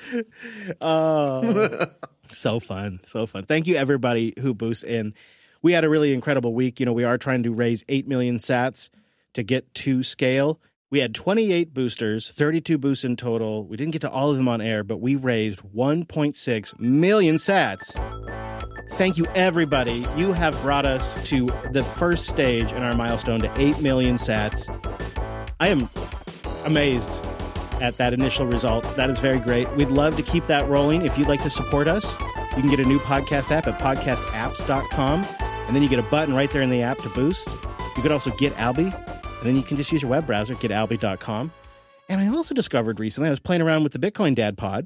So fun. Thank you, everybody who boosts in. We had a really incredible week. You know, we are trying to raise 8 million sats to get to scale. We had 28 boosters, 32 boosts in total. We didn't get to all of them on air, but we raised 1.6 million sats. Thank you, everybody. You have brought us to the first stage in our milestone to 8 million sats. I am amazed at that initial result. That is very great. We'd love to keep that rolling. If you'd like to support us, you can get a new podcast app at podcastapps.com, and then you get a button right there in the app to boost. You could also get Alby, and then you can just use your web browser, getalby.com. And I also discovered recently, I was playing around with the Bitcoin Dad pod.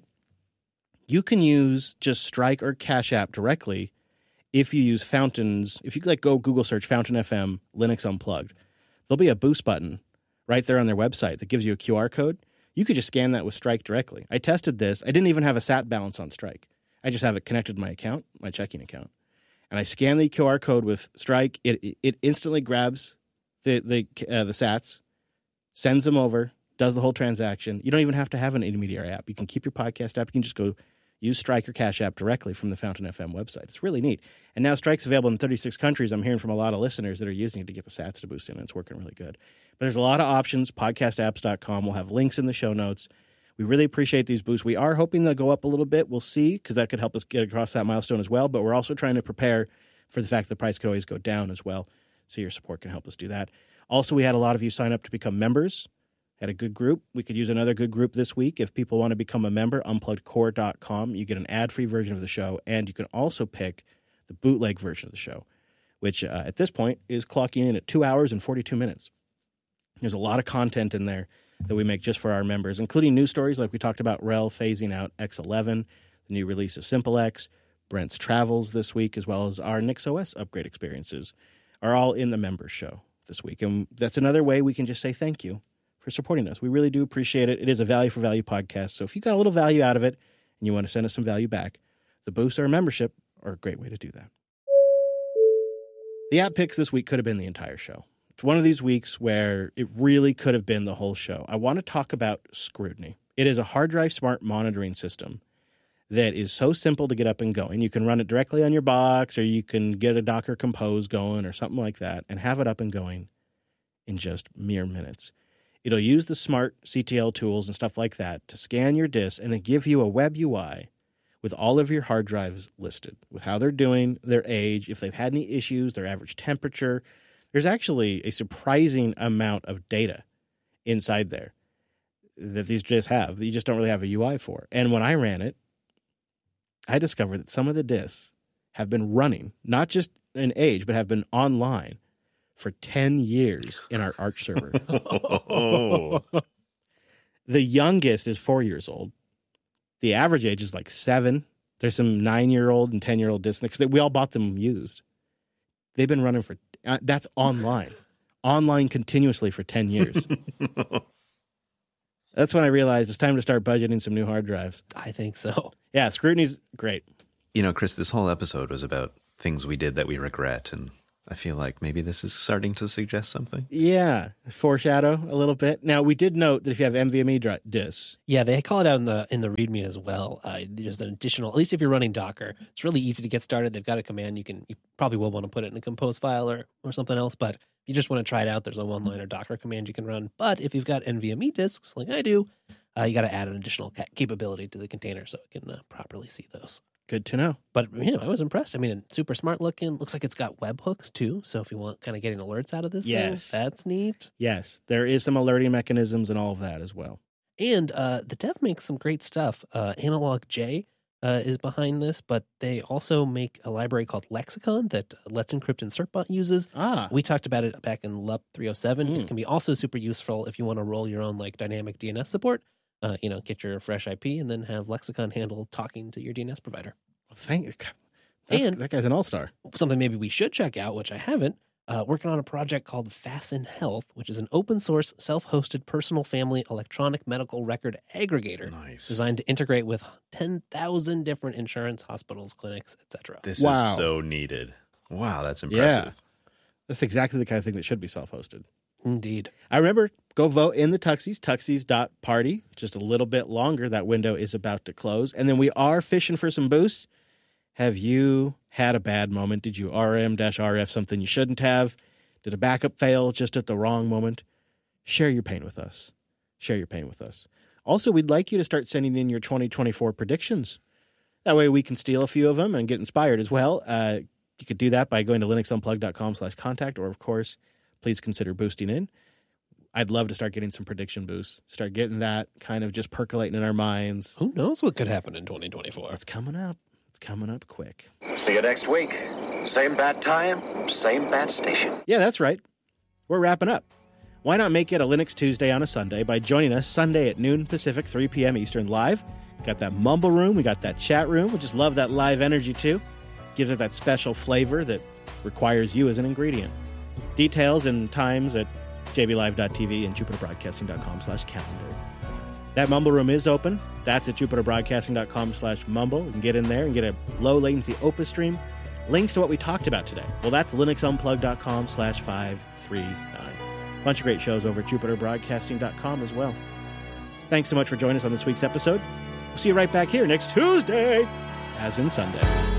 You can use just Strike or Cash App directly if you use Fountains. If you go Google search Fountain FM Linux Unplugged, there'll be a boost button right there on their website that gives you a QR code. You could just scan that with Strike directly. I tested this. I didn't even have a sat balance on Strike. I just have it connected to my account, my checking account. And I scan the QR code with Strike. It instantly grabs the sats, sends them over, does the whole transaction. You don't even have to have an intermediary app. You can keep your podcast app. You can just go use Strike or Cash App directly from the Fountain FM website. It's really neat. And now Strike's available in 36 countries. I'm hearing from a lot of listeners that are using it to get the sats to boost in, and it's working really good. But there's a lot of options. Podcastapps.com. We'll have links in the show notes. We really appreciate these boosts. We are hoping they'll go up a little bit. We'll see, because that could help us get across that milestone as well. But we're also trying to prepare for the fact that the price could always go down as well. So your support can help us do that. Also, we had a lot of you sign up to become members. Had a good group. We could use another good group this week. If people want to become a member, unpluggedcore.com. You get an ad-free version of the show, and you can also pick the bootleg version of the show, which at this point is clocking in at 2 hours and 42 minutes. There's a lot of content in there that we make just for our members, including news stories like we talked about RHEL phasing out X11, the new release of SimpleX, Brent's travels this week, as well as our NixOS upgrade experiences are all in the members show this week. And that's another way we can just say thank you for supporting us. We really do appreciate it. It is a value for value podcast. So if you got a little value out of it and you want to send us some value back, the boost or membership are a great way to do that. The app picks this week could have been the entire show. It's one of these weeks where it really could have been the whole show. I want to talk about Scrutiny. It is a hard drive smart monitoring system that is so simple to get up and going. You can run it directly on your box, or you can get a Docker Compose going or something like that and have it up and going in just mere minutes. It'll use the smart CTL tools and stuff like that to scan your disk and then give you a web UI with all of your hard drives listed, with how they're doing, their age, if they've had any issues, their average temperature. there's actually a surprising amount of data inside there that these just have, that you just don't really have a UI for. And when I ran it, I discovered that some of the disks have been running, not just in age, but have been online for 10 years in our Arch server. Oh. The youngest is 4 years old. The average age is like 7. There's some 9-year-old and 10-year-old disks because we all bought them used. They've been running for, that's online continuously for 10 years. That's when I realized it's time to start budgeting some new hard drives. I think so. Yeah, scrutiny's great. You know, Chris, this whole episode was about things we did that we regret, and I feel like maybe this is starting to suggest something. Yeah, foreshadow a little bit. Now, we did note that if you have NVMe disks, Yeah, they call it out in the README as well. There's an additional, at least if you're running Docker, it's really easy to get started. They've got a command. You probably will want to put it in a compose file or something else, but if you just want to try it out, there's a one-liner Docker command you can run. But if you've got NVMe disks, like I do, you got to add an additional capability to the container so it can properly see those. good to know. But, I was impressed. I mean, super smart looking. Looks like it's got webhooks, too. So if you want kind of getting alerts out of this Yes. thing, that's neat. Yes, there is some alerting mechanisms and all of that as well. And the dev makes some great stuff. Analog J is behind this, but they also make a library called Lexicon that Let's Encrypt and Certbot uses. We talked about it back in LUP 307. It can be also super useful if you want to roll your own like dynamic DNS support. Get your fresh IP and then have Lexicon handle talking to your DNS provider. That guy's an all-star. Something maybe we should check out, which I haven't, working on a project called Fasten Health, which is an open source, self-hosted personal family electronic medical record aggregator. Nice. Designed to integrate with 10,000 different insurance, hospitals, clinics, etc. This is so needed. Wow, that's impressive. Yeah. That's exactly the kind of thing that should be self-hosted. Indeed. I remember, go vote in the Tuxies, tuxies.party. Just a little bit longer. That window is about to close. And then we are fishing for some boosts. Have you had a bad moment? Did you RM-RF something you shouldn't have? Did a backup fail just at the wrong moment? Share your pain with us. Share your pain with us. Also, we'd like you to start sending in your 2024 predictions. That way we can steal a few of them and get inspired as well. You could do that by going to linuxunplugged.com/contact, or of course, please consider boosting in. I'd love to start getting some prediction boosts, start getting that kind of just percolating in our minds. Who knows what could happen in 2024? It's coming up. It's coming up quick. See you next week. Same bat time, same bat station. Yeah, that's right. We're wrapping up. Why not make it a Linux Tuesday on a Sunday by joining us Sunday at noon Pacific, 3 p.m. Eastern live. Got that mumble room. We got that chat room. We just love that live energy too. Gives it that special flavor that requires you as an ingredient. Details and times at jblive.tv and jupiterbroadcasting.com/calendar. That mumble room is open. That's at jupiterbroadcasting.com/mumble. You can get in there and get a low latency Opus stream. Links to what we talked about today. Well, that's linuxunplugged.com/539. Bunch of great shows over at jupiterbroadcasting.com as well. Thanks so much for joining us on this week's episode. We'll see you right back here next Tuesday, as in Sunday.